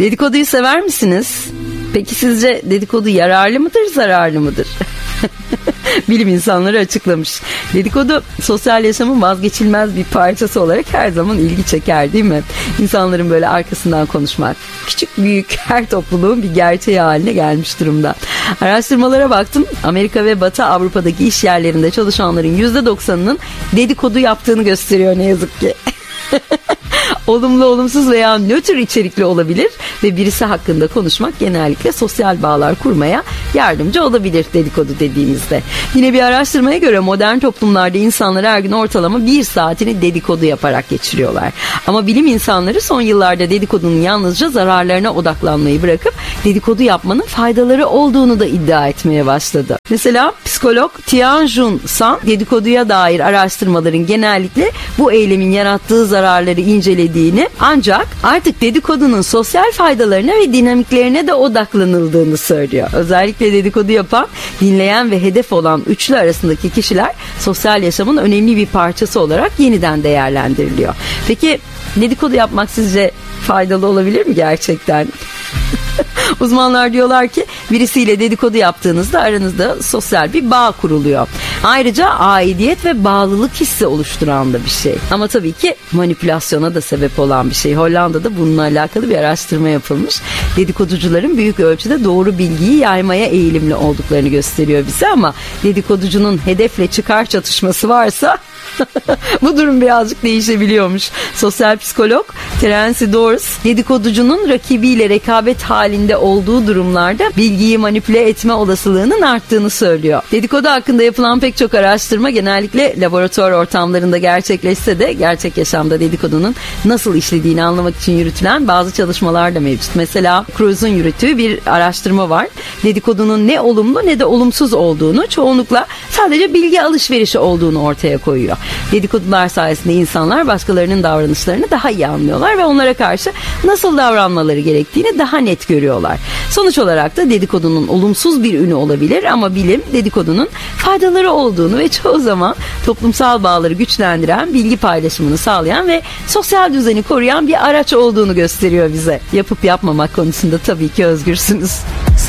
Dedikoduyu sever misiniz? Peki sizce dedikodu yararlı mıdır, zararlı mıdır? Bilim insanları açıklamış. Dedikodu sosyal yaşamın vazgeçilmez bir parçası olarak her zaman ilgi çeker, değil mi? İnsanların böyle arkasından konuşmak, küçük büyük her topluluğun bir gerçeği haline gelmiş durumda. Araştırmalara baktım. Amerika ve Batı Avrupa'daki iş yerlerinde çalışanların %90'ının dedikodu yaptığını gösteriyor ne yazık ki. Olumlu, olumsuz veya nötr içerikli olabilir ve birisi hakkında konuşmak genellikle sosyal bağlar kurmaya yardımcı olabilir dedikodu dediğimizde. Yine bir araştırmaya göre modern toplumlarda insanlar her gün ortalama 1 saatini dedikodu yaparak geçiriyorlar. Ama bilim insanları son yıllarda dedikodunun yalnızca zararlarına odaklanmayı bırakıp dedikodu yapmanın faydaları olduğunu da iddia etmeye başladı. Mesela psikolog Tianjun San dedikoduya dair araştırmaların genellikle bu eylemin yarattığı zararları incelediğini, ancak artık dedikodunun sosyal faydalarına ve dinamiklerine de odaklanıldığını söylüyor. Özellikle dedikodu yapan, dinleyen ve hedef olan üçlü arasındaki kişiler sosyal yaşamın önemli bir parçası olarak yeniden değerlendiriliyor. Peki dedikodu yapmak sizce faydalı olabilir mi gerçekten? Uzmanlar diyorlar ki birisiyle dedikodu yaptığınızda aranızda sosyal bir bağ kuruluyor. Ayrıca aidiyet ve bağlılık hissi oluşturan da bir şey. Ama tabii ki manipülasyona da sebep olan bir şey. Hollanda'da bununla alakalı bir araştırma yapılmış. Dedikoducuların büyük ölçüde doğru bilgiyi yaymaya eğilimli olduklarını gösteriyor bize, ama dedikoducunun hedefle çıkar çatışması varsa bu durum birazcık değişebiliyormuş. Sosyal psikolog Terence Dors, dedikoducunun rakibiyle rekabet halinde olduğu durumlarda bilgiyi manipüle etme olasılığının arttığını söylüyor. Dedikodu hakkında yapılan pek çok araştırma genellikle laboratuvar ortamlarında gerçekleşse de gerçek yaşamda dedikodunun nasıl işlediğini anlamak için yürütülen bazı çalışmalar da mevcut. Mesela Cruz'un yürüttüğü bir araştırma var. Dedikodunun ne olumlu ne de olumsuz olduğunu, çoğunlukla sadece bilgi alışverişi olduğunu ortaya koyuyor. Dedikodular sayesinde insanlar başkalarının davranışlarını daha iyi anlıyorlar ve onlara karşı nasıl davranmaları gerektiğini daha net görüyorlar. Sonuç olarak da dedikodunun olumsuz bir ünü olabilir, ama bilim dedikodunun faydaları olduğunu ve çoğu zaman toplumsal bağları güçlendiren, bilgi paylaşımını sağlayan ve sosyal düzeni koruyan bir araç olduğunu gösteriyor bize. Yapıp yapmamak konusunda tabii ki özgürsünüz.